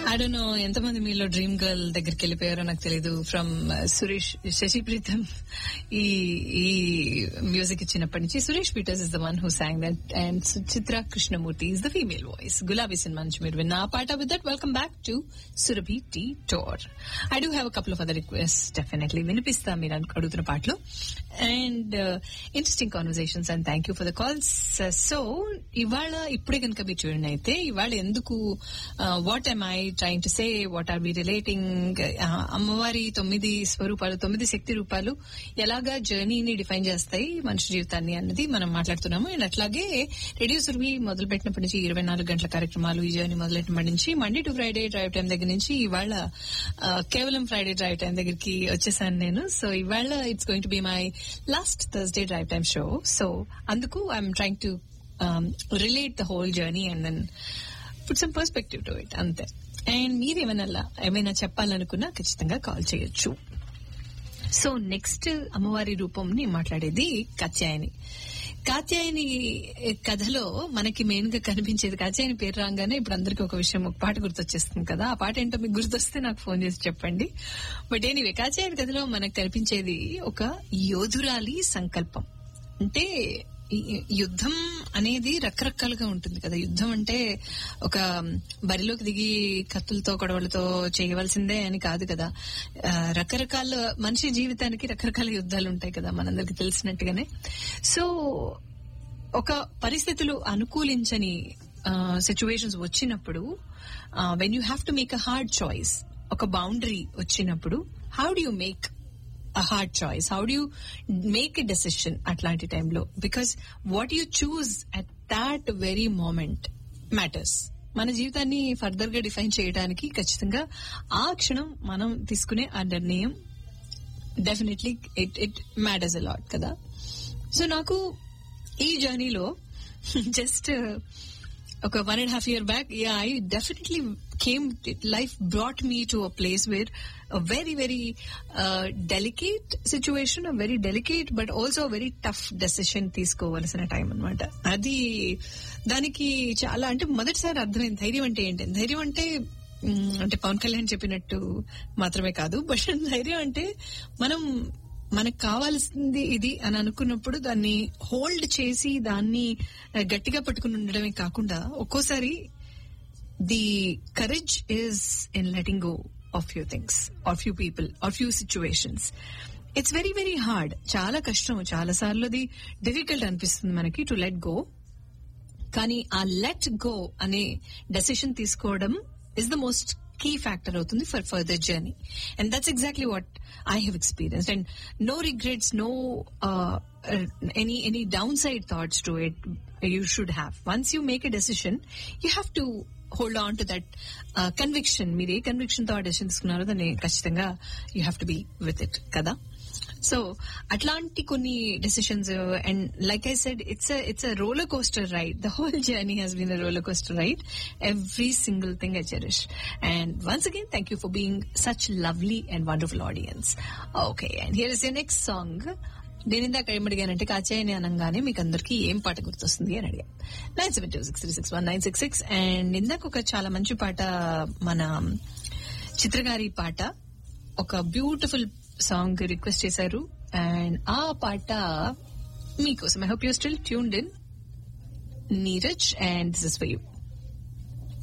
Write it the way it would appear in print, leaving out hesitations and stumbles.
I don't know ఎంతమంది మీలో dream girl దగ్గరికి వెళ్ళిపోయారో నాకు తెలీదు. ఫ్రమ్ సురేష్ శశి ప్రీతం ఈ మ్యూజిక్ ఇచ్చినప్పటి నుంచి Suresh Peter's is the one who song that and Suchitra Krishnamurthy is the female voice. గులాబీ సినిమా నుంచి మీరు విన్న ఆ పాట. With that welcome back to Surabhi tea torr. I do have a couple of other request definitely వినిపిస్తా మీరు అడుగుతున్న పాటలు. And interesting conversations and thank you for the calls. So ఇవాళ ఇప్పుడే కనుక మీరు చూడండి అయితే ఇవాళ ఎందుకు what am I trying to say, what are we relating, అమ్మవారి 9 స్వరూపాలు 9 శక్తి రూపాలు ఎలాగా జర్నీని డిఫైన్ చేస్తాయి మనిషి జీవితాన్ని అన్నది మనం మాట్లాడుతున్నాము. అండ్ అట్లాగే రేడియో సురభి మొదలు పెట్టినప్పటి నుంచి 24 గంటల కార్యక్రమాలు ఈ జర్నీ మొదలెట్టినప్పటి నుంచి Monday to Friday drive time దగ్గర నుంచి ఇవాళ కేవలం ఫ్రైడే డ్రైవ్ టైం దగ్గరికి వచ్చేసాను నేను. సో ఇవాళ it's going to be my last Thursday drive time show. So అందుకు I'm trying to relate the whole journey and then put some perspective to it అంతే. అండ్ మీరు ఏమైనా చెప్పాలనుకున్నా ఖచ్చితంగా కాల్ చేయొచ్చు. సో నెక్స్ట్ అమ్మవారి రూపంని మాట్లాడేది కాత్యాయని. కాత్యాయని కథలో మనకి మెయిన్ గా కనిపించేది కాత్యాయని పేరు రాగానే ఇప్పుడు అందరికి ఒక విషయం ఒక పాట గుర్తొచ్చేస్తుంది కదా. ఆ పాట ఏంటో మీకు గుర్తొస్తే నాకు ఫోన్ చేసి చెప్పండి. బట్ ఎనీవే కాత్యాయని కథలో మనకు కనిపించేది ఒక యోధురాలి సంకల్పం. అంటే యుద్ధం అనేది రకరకాలుగా ఉంటుంది కదా. యుద్ధం అంటే ఒక బరిలోకి దిగి కత్తులతో కొడవలతో చేయవలసిందే అని కాదు కదా. రకరకాల మనిషి జీవితానికి రకరకాల యుద్ధాలు ఉంటాయి కదా మనందరికి తెలిసినట్టుగానే. సో ఒక పరిస్థితులు అనుకూలించని సిచ్యువేషన్స్ వచ్చినప్పుడు when you have to make a hard choice, ఒక బౌండరీ వచ్చినప్పుడు how do you make a hard choice, how do you make a decision atlanti time lo, because what you choose at that very moment matters. మన జీవితాన్ని further గా define చేయడానికి ఖచ్చితంగా ఆ క్షణం మనం తీసుకునే ఆ నిర్ణయం definitely it matters a lot కదా. సో నాకు ఈ జర్నీలో జస్ట్ ఒక 1.5 year back, I definitely life brought me to a place where a very, very delicate situation, a very delicate but also a very tough decision తీసుకోవాల్సిన time అన్నమాట. అది దానికి చాలా అంటే మొదటిసారి అర్థమైంది ధైర్యం అంటే ఏంటి. ధైర్యం అంటే పవన్ కళ్యాణ్ చెప్పినట్టు మాత్రమే కాదు, బట్ ధైర్యం అంటే మనకు కావాల్సింది ఇది అని అనుకున్నప్పుడు దాన్ని హోల్డ్ చేసి దాన్ని గట్టిగా పట్టుకుని ఉండడమే కాకుండా ఒక్కోసారి the courage is in letting go of few things are few people are few situations. It's very very hard, చాలా కష్టం, చాలా సార్లు అది డిఫికల్ట్ అనిపిస్తుంది మనకి టు లెట్ గో. కానీ ఆ లెట్ గో అనే డెసిషన్ తీసుకోవడం is the most key factor అవుతుంది for further journey, and that's exactly what I have experienced. And no regrets, no any downside thoughts to it you should have. Once you make a decision, you have to hold on to that conviction. మీరు ఏ conviction తో ఆ decision తీసుకున్నారో దాన్ని ఖచ్చితంగా you have to be with it కదా. So అట్లాంటి కొన్ని decisions and like I said it's a roller coaster ride. The whole journey has been a roller coaster ride. Every single thing I cherish. And once again thank you for being such lovely and wonderful audience. Okay, and here is the next song. నేను ఇందాక ఏమడిగానంటే కాత్యాయని అనగానే మీకు అందరికి ఏం పాట గుర్తొస్తుంది అని అడిగాను. 9726361966. అండ్ ఇందాక ఒక చాలా మంచి పాట మన చిత్రగారి పాట, ఒక బ్యూటిఫుల్ సాంగ్ రిక్వెస్ట్ చేశారు అండ్ ఆ పాట మీకోసం. I hope you still tuned in. Neeraj and this is for you.